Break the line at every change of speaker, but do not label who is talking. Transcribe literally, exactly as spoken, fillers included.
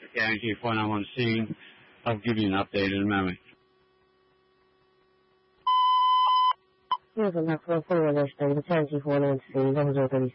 Guarantee four nine one scene. I'll give you an update in a moment.
Io sono a fuori da sta, Guarantee four nine one scene,